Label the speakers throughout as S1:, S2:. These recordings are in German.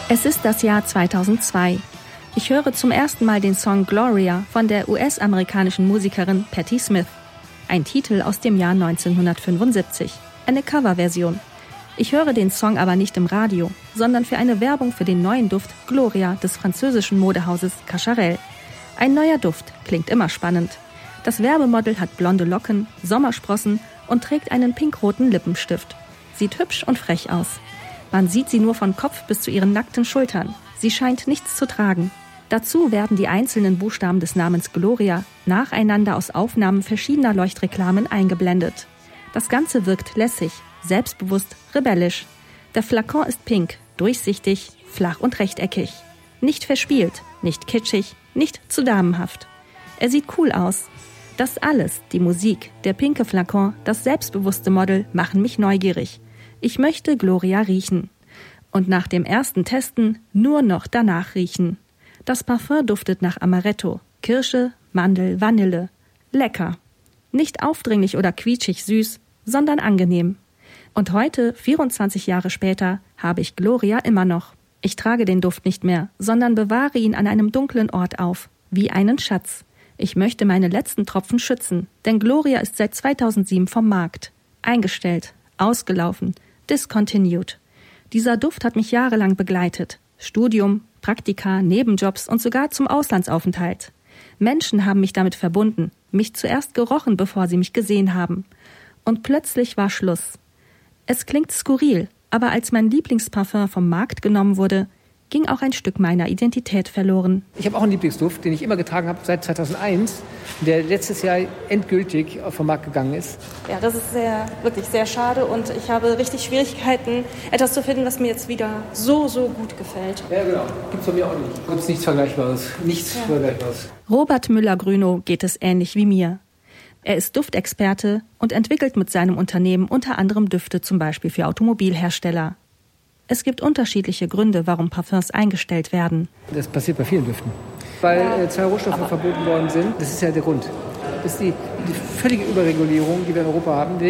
S1: Es ist das Jahr 2002. Ich höre zum ersten Mal den Song Gloria von der US-amerikanischen Musikerin Patti Smith. Ein Titel aus dem Jahr 1975. Eine Coverversion. Ich höre den Song aber nicht im Radio, sondern für eine Werbung für den neuen Duft Gloria des französischen Modehauses Cacharel. Ein neuer Duft klingt immer spannend. Das Werbemodel hat blonde Locken, Sommersprossen und trägt einen pinkroten Lippenstift. Sieht hübsch und frech aus. Man sieht sie nur von Kopf bis zu ihren nackten Schultern. Sie scheint nichts zu tragen. Dazu werden die einzelnen Buchstaben des Namens Gloria nacheinander aus Aufnahmen verschiedener Leuchtreklamen eingeblendet. Das Ganze wirkt lässig, selbstbewusst, rebellisch. Der Flakon ist pink, durchsichtig, flach und rechteckig. Nicht verspielt, nicht kitschig, nicht zu damenhaft. Er sieht cool aus. Das alles, die Musik, der pinke Flakon, das selbstbewusste Model, machen mich neugierig. Ich möchte Gloria riechen. Und nach dem ersten Testen nur noch danach riechen. Das Parfum duftet nach Amaretto, Kirsche, Mandel, Vanille. Lecker. Nicht aufdringlich oder quietschig süß, sondern angenehm. Und heute, 24 Jahre später, habe ich Gloria immer noch. Ich trage den Duft nicht mehr, sondern bewahre ihn an einem dunklen Ort auf, wie einen Schatz. Ich möchte meine letzten Tropfen schützen, denn Gloria ist seit 2007 vom Markt. Eingestellt, ausgelaufen, discontinued. Dieser Duft hat mich jahrelang begleitet. Studium, Praktika, Nebenjobs und sogar zum Auslandsaufenthalt. Menschen haben mich damit verbunden, mich zuerst gerochen, bevor sie mich gesehen haben. Und plötzlich war Schluss. Es klingt skurril, aber als mein Lieblingsparfum vom Markt genommen wurde, ging auch ein Stück meiner Identität verloren.
S2: Ich habe auch einen Lieblingsduft, den ich immer getragen habe seit 2001, der letztes Jahr endgültig vom Markt gegangen ist.
S1: Ja, das ist wirklich sehr schade und ich habe richtig Schwierigkeiten, etwas zu finden, was mir jetzt wieder so gut gefällt.
S2: Ja, genau. Gibt's von mir auch nicht. Gibt's nichts Vergleichbares. Vergleichbares.
S1: Robert Müller-Grünow geht es ähnlich wie mir. Er ist Duftexperte und entwickelt mit seinem Unternehmen unter anderem Düfte, zum Beispiel für Automobilhersteller. Es gibt unterschiedliche Gründe, warum Parfums eingestellt werden.
S2: Das passiert bei vielen Düften. Weil 2 Rohstoffe verboten worden sind. Das ist ja der Grund. Das ist die völlige Überregulierung, die wir in Europa haben.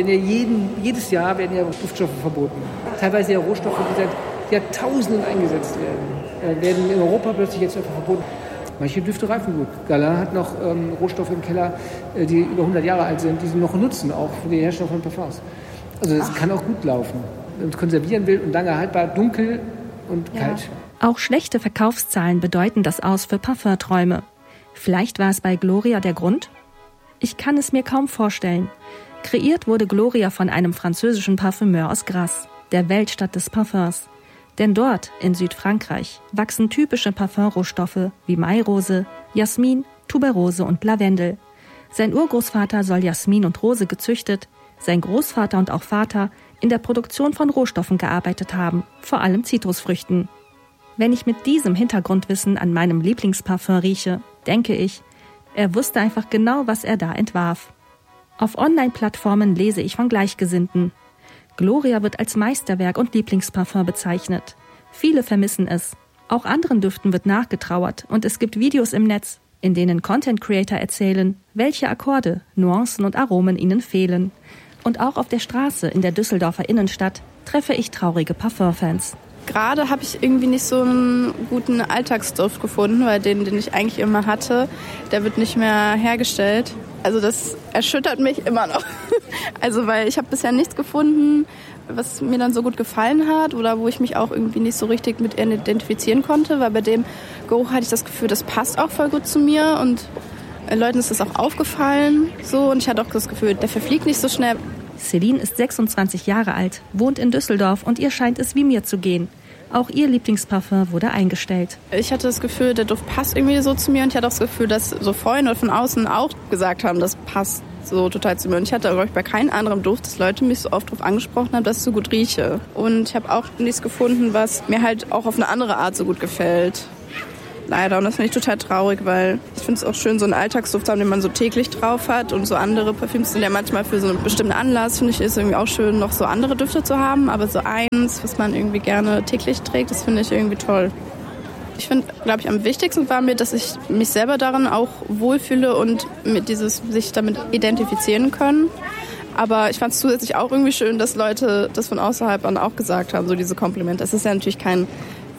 S2: Jedes Jahr werden ja Duftstoffe verboten. Teilweise ja Rohstoffe, die seit Jahrtausenden eingesetzt werden in Europa plötzlich jetzt einfach verboten. Manche Düfte reifen gut. Galan hat noch Rohstoffe im Keller, die über 100 Jahre alt sind, die sie noch nutzen, auch für die Herstellung von Parfums. Also das kann auch gut laufen. Wenn man es konservieren will und lange haltbar, dunkel und kalt.
S1: Auch schlechte Verkaufszahlen bedeuten das Aus für Parfumträume. Vielleicht war es bei Gloria der Grund? Ich kann es mir kaum vorstellen. Kreiert wurde Gloria von einem französischen Parfümeur aus Grasse, der Weltstadt des Parfums. Denn dort, in Südfrankreich, wachsen typische Parfumrohstoffe wie Mairose, Jasmin, Tuberose und Lavendel. Sein Urgroßvater soll Jasmin und Rose gezüchtet, sein Großvater und auch Vater in der Produktion von Rohstoffen gearbeitet haben, vor allem Zitrusfrüchten. Wenn ich mit diesem Hintergrundwissen an meinem Lieblingsparfum rieche, denke ich, er wusste einfach genau, was er da entwarf. Auf Online-Plattformen lese ich von Gleichgesinnten. Gloria wird als Meisterwerk und Lieblingsparfum bezeichnet. Viele vermissen es. Auch anderen Düften wird nachgetrauert und es gibt Videos im Netz, in denen Content-Creator erzählen, welche Akkorde, Nuancen und Aromen ihnen fehlen. Und auch auf der Straße in der Düsseldorfer Innenstadt treffe ich traurige Parfumfans.
S3: Gerade habe ich irgendwie nicht so einen guten Alltagsduft gefunden, weil den ich eigentlich immer hatte, der wird nicht mehr hergestellt. Also das erschüttert mich immer noch. Also weil ich habe bisher nichts gefunden, was mir dann so gut gefallen hat oder wo ich mich auch irgendwie nicht so richtig mit identifizieren konnte, weil bei dem Geruch hatte ich das Gefühl, das passt auch voll gut zu mir und Leuten ist das auch aufgefallen so und ich hatte auch das Gefühl, der verfliegt nicht so schnell.
S1: Celine ist 26 Jahre alt, wohnt in Düsseldorf und ihr scheint es wie mir zu gehen. Auch ihr Lieblingsparfum wurde eingestellt.
S3: Ich hatte das Gefühl, der Duft passt irgendwie so zu mir und ich hatte auch das Gefühl, dass so Freunde von außen auch gesagt haben, das passt so total zu mir. Und ich hatte, glaube ich, bei keinem anderen Duft, dass Leute mich so oft darauf angesprochen haben, dass ich so gut rieche. Und ich habe auch nichts gefunden, was mir halt auch auf eine andere Art so gut gefällt. Leider. Und das finde ich total traurig, weil ich finde es auch schön, so einen Alltagsduft zu haben, den man so täglich drauf hat. Und so andere Parfüms sind ja manchmal für so einen bestimmten Anlass, finde ich, ist irgendwie auch schön, noch so andere Düfte zu haben. Aber so eins, was man irgendwie gerne täglich trägt, das finde ich irgendwie toll. Ich finde, glaube ich, am wichtigsten war mir, dass ich mich selber darin auch wohlfühle und mit sich damit identifizieren können. Aber ich fand es zusätzlich auch irgendwie schön, dass Leute das von außerhalb dann auch gesagt haben, so diese Komplimente. Es ist ja natürlich kein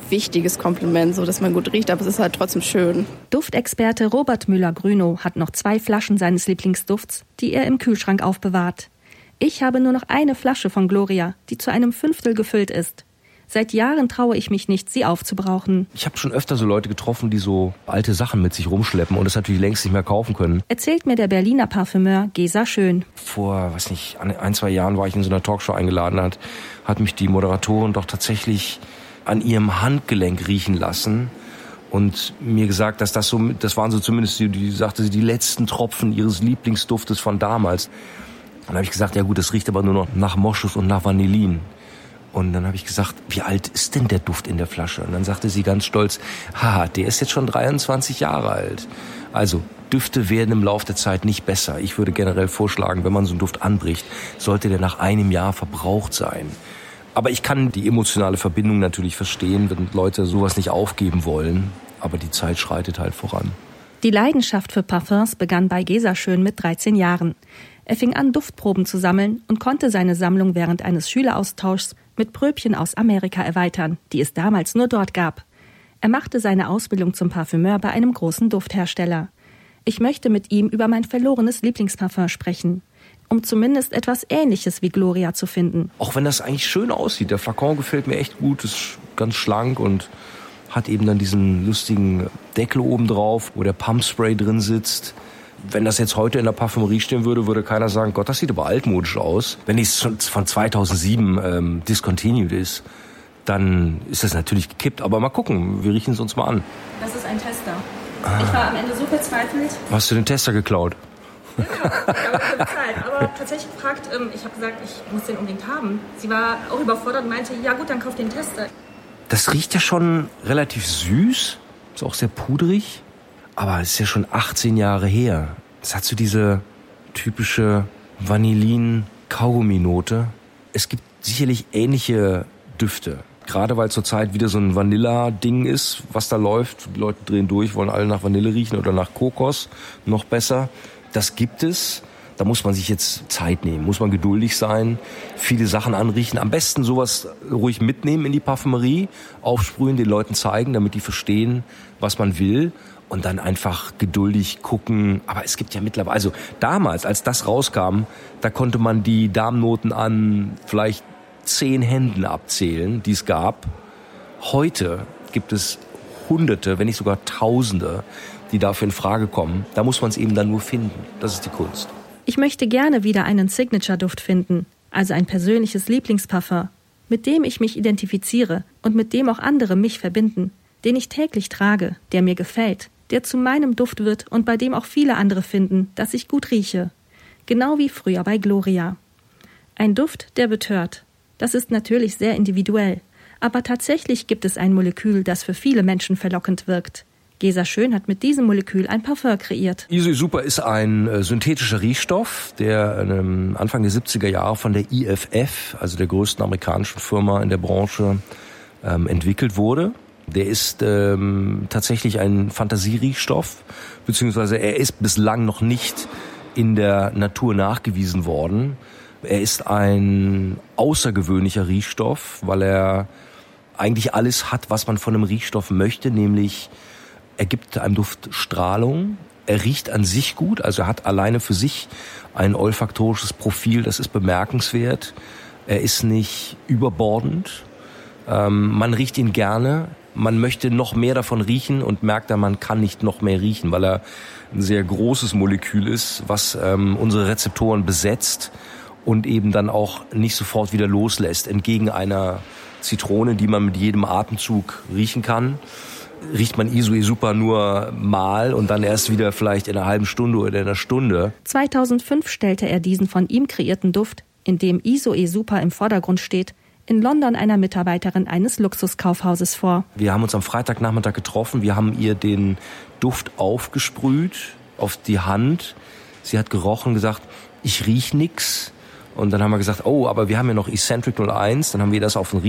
S3: wichtiges Kompliment, so dass man gut riecht, aber es ist halt trotzdem schön.
S1: Duftexperte Robert Müller-Grünow hat noch 2 Flaschen seines Lieblingsdufts, die er im Kühlschrank aufbewahrt. Ich habe nur noch eine Flasche von Gloria, die zu einem 1/5 gefüllt ist. Seit Jahren traue ich mich nicht, sie aufzubrauchen.
S4: Ich habe schon öfter so Leute getroffen, die so alte Sachen mit sich rumschleppen und das natürlich längst nicht mehr kaufen können.
S1: Erzählt mir der Berliner Parfümeur Gesa Schön.
S4: Vor, 1-2 Jahren war ich in so einer Talkshow eingeladen, hat mich die Moderatorin doch tatsächlich an ihrem Handgelenk riechen lassen und mir gesagt, dass das waren so zumindest, die sagte sie, die letzten Tropfen ihres Lieblingsduftes von damals. Dann habe ich gesagt, ja gut, das riecht aber nur noch nach Moschus und nach Vanillin. Und dann habe ich gesagt, wie alt ist denn der Duft in der Flasche? Und dann sagte sie ganz stolz, der ist jetzt schon 23 Jahre alt. Also Düfte werden im Laufe der Zeit nicht besser. Ich würde generell vorschlagen, wenn man so einen Duft anbricht, sollte der nach einem Jahr verbraucht sein. Aber ich kann die emotionale Verbindung natürlich verstehen, wenn Leute sowas nicht aufgeben wollen. Aber die Zeit schreitet halt voran.
S1: Die Leidenschaft für Parfums begann bei Gesa Schön mit 13 Jahren. Er fing an, Duftproben zu sammeln und konnte seine Sammlung während eines Schüleraustauschs mit Pröbchen aus Amerika erweitern, die es damals nur dort gab. Er machte seine Ausbildung zum Parfümeur bei einem großen Dufthersteller. Ich möchte mit ihm über mein verlorenes Lieblingsparfum sprechen, um zumindest etwas Ähnliches wie Gloria zu finden.
S4: Auch wenn das eigentlich schön aussieht, der Flakon gefällt mir echt gut, ist ganz schlank und hat eben dann diesen lustigen Deckel oben drauf, wo der Pumpspray drin sitzt. Wenn das jetzt heute in der Parfümerie stehen würde, würde keiner sagen, Gott, das sieht aber altmodisch aus. Wenn es schon von 2007 discontinued ist, dann ist das natürlich gekippt. Aber mal gucken, wir riechen es uns mal an.
S1: Das ist ein Tester. Ich war am Ende so verzweifelt.
S4: Hast du den Tester geklaut?
S1: Ja, aber tatsächlich gefragt, ich habe gesagt, ich muss den unbedingt haben. Sie war auch überfordert und meinte, ja gut, dann kauf den Tester.
S4: Das riecht ja schon relativ süß, ist auch sehr pudrig. Aber es ist ja schon 18 Jahre her. Es hat so diese typische Vanillin-Kaugummi-Note. Es gibt sicherlich ähnliche Düfte. Gerade weil zurzeit wieder so ein Vanilla-Ding ist, was da läuft. Die Leute drehen durch, wollen alle nach Vanille riechen oder nach Kokos. Noch besser. Das gibt es. Da muss man sich jetzt Zeit nehmen, muss man geduldig sein, viele Sachen anriechen. Am besten sowas ruhig mitnehmen in die Parfümerie, aufsprühen, den Leuten zeigen, damit die verstehen, was man will. Und dann einfach geduldig gucken. Aber es gibt ja mittlerweile, also damals, als das rauskam, da konnte man die Darmnoten an vielleicht 10 Händen abzählen, die es gab. Heute gibt es Hunderte, wenn nicht sogar Tausende, die dafür in Frage kommen. Da muss man es eben dann nur finden. Das ist die Kunst.
S1: Ich möchte gerne wieder einen Signature-Duft finden, also ein persönliches Lieblingsparfum, mit dem ich mich identifiziere und mit dem auch andere mich verbinden, den ich täglich trage, der mir gefällt, der zu meinem Duft wird und bei dem auch viele andere finden, dass ich gut rieche. Genau wie früher bei Gloria. Ein Duft, der betört. Das ist natürlich sehr individuell, aber tatsächlich gibt es ein Molekül, das für viele Menschen verlockend wirkt. Gesa Schön hat mit diesem Molekül ein Parfum kreiert.
S4: Iso Super ist ein synthetischer Riechstoff, der Anfang der 70er Jahre von der IFF, also der größten amerikanischen Firma in der Branche, entwickelt wurde. Der ist tatsächlich ein Fantasieriechstoff, beziehungsweise er ist bislang noch nicht in der Natur nachgewiesen worden. Er ist ein außergewöhnlicher Riechstoff, weil er eigentlich alles hat, was man von einem Riechstoff möchte, nämlich er gibt einem Duft Strahlung, er riecht an sich gut, also er hat alleine für sich ein olfaktorisches Profil, das ist bemerkenswert. Er ist nicht überbordend, man riecht ihn gerne, man möchte noch mehr davon riechen und merkt dann, man kann nicht noch mehr riechen, weil er ein sehr großes Molekül ist, was unsere Rezeptoren besetzt und eben dann auch nicht sofort wieder loslässt, entgegen einer Zitrone, die man mit jedem Atemzug riechen kann. Riecht man Iso Super nur mal und dann erst wieder vielleicht in einer halben Stunde oder in einer Stunde.
S1: 2005 stellte er diesen von ihm kreierten Duft, in dem Iso Super im Vordergrund steht, in London einer Mitarbeiterin eines Luxuskaufhauses vor.
S4: Wir haben uns am Freitagnachmittag getroffen, wir haben ihr den Duft aufgesprüht auf die Hand. Sie hat gerochen, gesagt, ich riech nix. Und dann haben wir gesagt, oh, aber wir haben ja noch Eccentric 01, dann haben wir das auf den